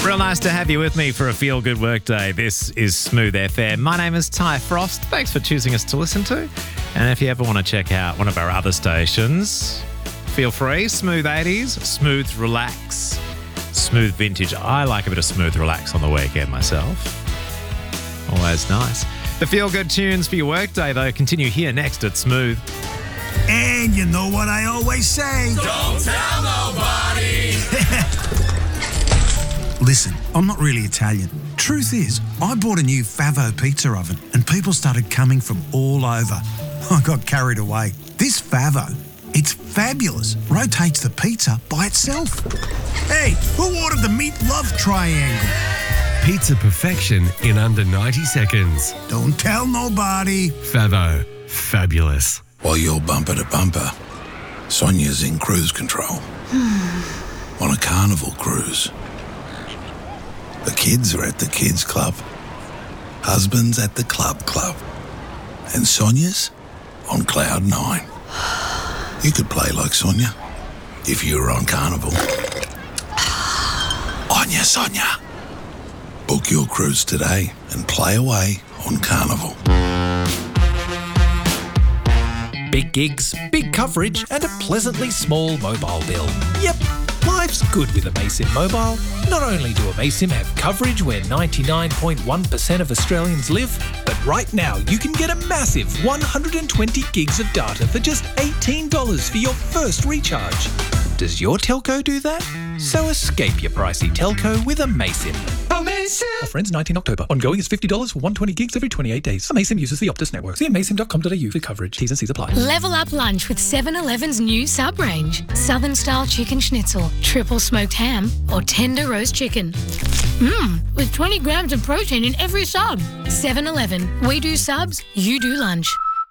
Real nice to have you with me for a feel-good workday. This is Smooth FM. My name is Ty Frost. Thanks for choosing us to listen to. And if you ever want to check out one of our other stations, feel free. Smooth 80s, Smooth Relax, Smooth Vintage. I like a bit of Smooth Relax on the weekend myself. Always nice. The feel-good tunes for your workday, though, continue here next at Smooth. And you know what I always say? Don't tell nobody! Listen, I'm not really Italian. Truth is, I bought a new Favo pizza oven and people started coming from all over. I got carried away. This Favo, it's fabulous. Rotates the pizza by itself. Hey, who ordered the meat love triangle? Pizza perfection in under 90 seconds. Don't tell nobody. Favo. Fabulous. While you're bumper to bumper, Sonia's in cruise control. On a carnival cruise. The kids are at the kids club. Husband's at the club. And Sonia's on cloud 9. You could play like Sonia if you were on carnival. On ya, Sonia. Book your cruise today and play away on carnival. Big gigs, big coverage, and a pleasantly small mobile bill. Yep, life's good with Amaysim Mobile. Not only do Amaysim have coverage where 99.1% of Australians live, but right now you can get a massive 120 gigs of data for just $18 for your first recharge. Does your telco do that? So escape your pricey telco with Amaysim. Amazing! Offer ends 19 October. Ongoing is $50 for 120 gigs every 28 days. Amaysim uses the Optus network. See amaysim.com.au for coverage. T's and C's apply. Level up lunch with 7-Eleven's new sub range. Southern style chicken schnitzel, triple smoked ham, or tender roast chicken. With 20 grams of protein in every sub. 7-Eleven. We do subs, you do lunch.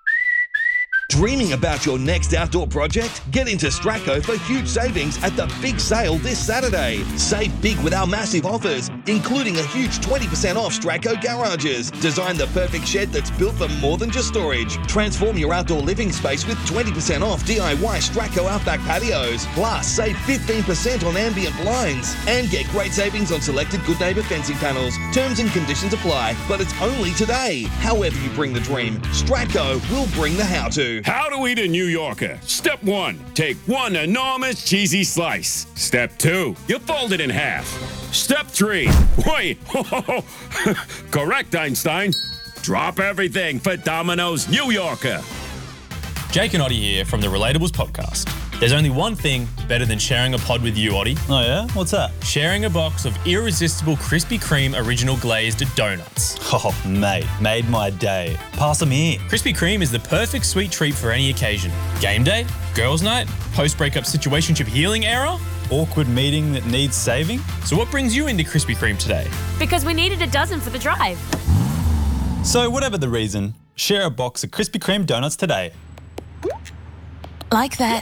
Dreaming about your next outdoor project? Get into Stracco for huge savings at the big sale this Saturday. Save big with our massive offers, including a huge 20% off Stracco garages. Design the perfect shed that's built for more than just storage. Transform your outdoor living space with 20% off DIY Stracco Outback patios. Plus, save 15% on ambient blinds. And get great savings on selected Good Neighbour fencing panels. Terms and conditions apply, but it's only today. However you bring the dream, Stracco will bring the how-to. How to eat a New Yorker. Step 1, take one enormous cheesy slice. Step 2, you fold it in half. Step 3, wait, correct, Einstein. Drop everything for Domino's New Yorker. Jake and Oddie here from the Relatables podcast. There's only one thing better than sharing a pod with you, Oddie. Oh yeah? What's that? Sharing a box of irresistible Krispy Kreme original glazed donuts. Oh, mate, made my day. Pass them here. Krispy Kreme is the perfect sweet treat for any occasion. Game day, girls' night, post-breakup situationship healing era, awkward meeting that needs saving. So what brings you into Krispy Kreme today? Because we needed a dozen for the drive. So whatever the reason, share a box of Krispy Kreme donuts today. Like that.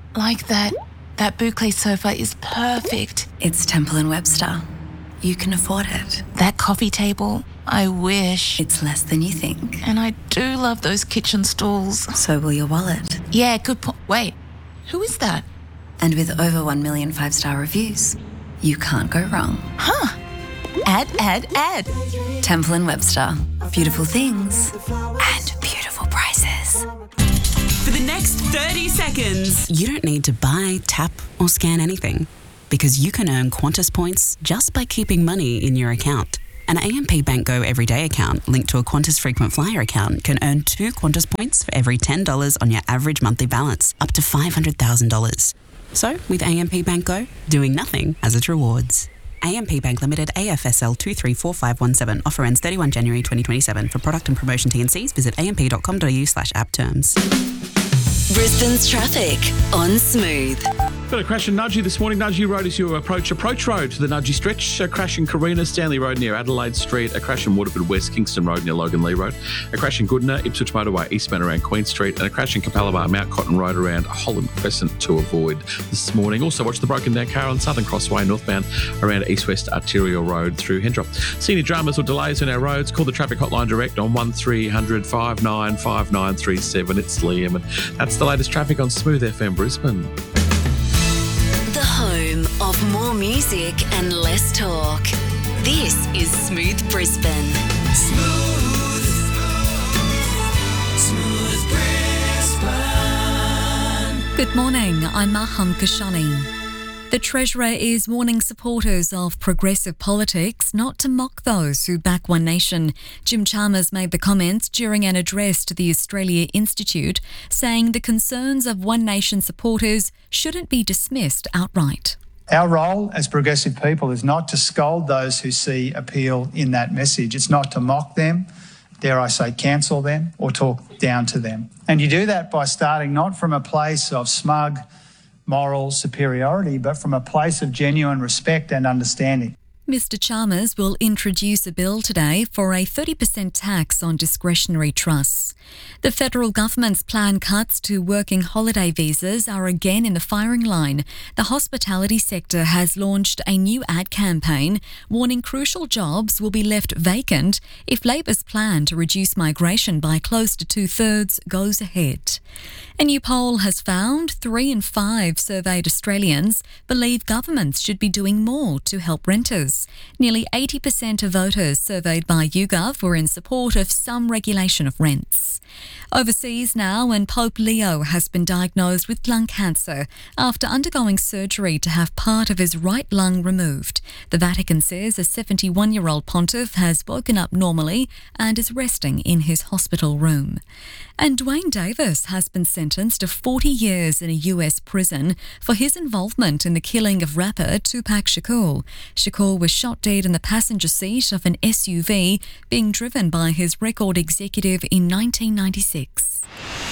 That boucle sofa is perfect. It's Temple & Webster. You can afford it. That coffee table, I wish. It's less than you think. And I do love those kitchen stools. So will your wallet. Yeah, good point. Wait, who is that? And with over 1 million 5-star reviews, you can't go wrong. Huh. Add. Temple & Webster. Beautiful things and beautiful prices. For the next 30 seconds, you don't need to buy, tap, or scan anything because you can earn Qantas points just by keeping money in your account. An AMP Bank Go Everyday account linked to a Qantas Frequent Flyer account can earn 2 Qantas points for every $10 on your average monthly balance, up to $500,000. So, with AMP Bank Go, doing nothing has its rewards. AMP Bank Limited, AFSL 234517. Offer ends 31 January 2027. For product and promotion T&Cs, visit amp.com.au/app terms. Brisbane's traffic on Smooth. Got a crash in Nudgee this morning. Nudgee Road as you approach Road to the Nudgee Stretch. A crash in Carina, Stanley Road near Adelaide Street. A crash in Waterford West, Kingston Road near Logan Lee Road. A crash in Goodna, Ipswich Motorway, eastbound around Queen Street. And a crash in Capalaba, Mount Cotton Road around Holland Crescent to avoid this morning. Also watch the broken down car on Southern Crossway northbound around East-West Arterial Road through Hendrop. See any dramas or delays on our roads, call the traffic hotline direct on 1300 595937. It's Liam, and that's the latest traffic on Smooth FM Brisbane. The home of More music and less talk. This is Smooth Brisbane. Smooth Brisbane. Good morning, I'm Maham Kashani. The Treasurer is warning supporters of progressive politics not to mock those who back One Nation. Jim Chalmers made the comments during an address to the Australia Institute, saying the concerns of One Nation supporters shouldn't be dismissed outright. Our role as progressive people is not to scold those who see appeal in that message. It's not to mock them, dare I say cancel them, or talk down to them. And you do that by starting not from a place of smug moral superiority, but from a place of genuine respect and understanding. Mr Chalmers will introduce a bill today for a 30% tax on discretionary trusts. The federal government's planned cuts to working holiday visas are again in the firing line. The hospitality sector has launched a new ad campaign warning crucial jobs will be left vacant if Labor's plan to reduce migration by close to 2/3 goes ahead. A new poll has found 3 in 5 surveyed Australians believe governments should be doing more to help renters. Nearly 80% of voters surveyed by YouGov were in support of some regulation of rents. Overseas now, and Pope Leo has been diagnosed with lung cancer after undergoing surgery to have part of his right lung removed. The Vatican says a 71-year-old pontiff has woken up normally and is resting in his hospital room. And Dwayne Davis has been sentenced to 40 years in a US prison for his involvement in the killing of rapper Tupac Shakur. Shakur was shot dead in the passenger seat of an SUV being driven by his record executive in 1996.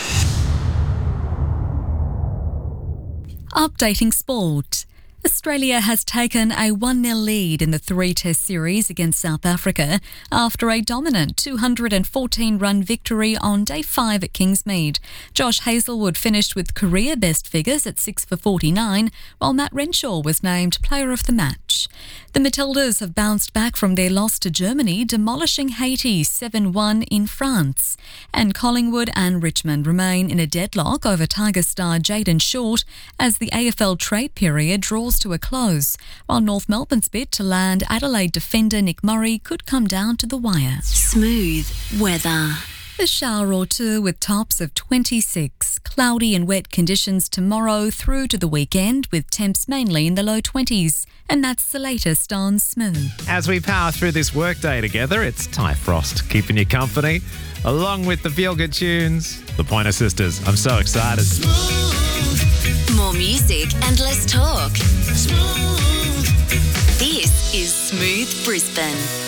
Updating sport. Australia has taken a 1-0 lead in the 3-test series against South Africa after a dominant 214-run victory on Day 5 at Kingsmead. Josh Hazlewood finished with career best figures at 6 for 49, while Matt Renshaw was named Player of the Match. The Matildas have bounced back from their loss to Germany, demolishing Haiti 7-1 in France. And Collingwood and Richmond remain in a deadlock over Tiger star Jayden Short as the AFL trade period draws to a close, while North Melbourne's bid to land Adelaide defender Nick Murray could come down to the wire. Smooth weather. A shower or two with tops of 26. Cloudy and wet conditions tomorrow through to the weekend with temps mainly in the low 20s. And that's the latest on Smooth. As we power through this workday together, it's Ty Frost keeping you company, along with the feel-good tunes, the Pointer Sisters. I'm so excited. More music and less talk. This is Smooth Brisbane.